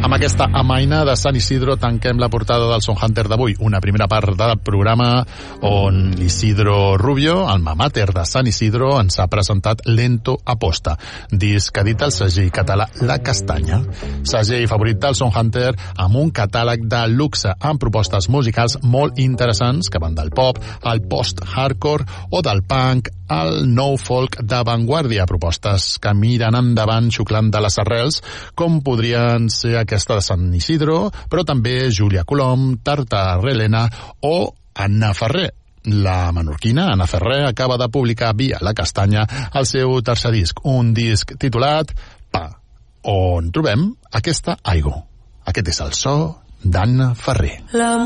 Amb aquesta amaina de Sant Isidro tanquem la portada del Son Hunter d'avui. Una primera part del programa on l'Isidro Rubio, el mater de Sant Isidro, ens ha presentat Lento Aposta, disc edita el segell català La Castanya. Segell favorit del Son Hunter amb un catàleg de luxe amb propostes musicals molt interessants que van del pop al post-hardcore o del punk al nou folk d'avantguàrdia, propostes que miren endavant xuclant de les arrels, com podrien ser aquesta de Sant Isidro, però també Júlia Colom, Tarta Relena o Anna Ferrer. La menorquina Anna Ferrer acaba de publicar via La Castanya el seu tercer disc, un disc titulat Pa, on trobem aquesta aigua. Aquest és el so d'Anna Ferrer.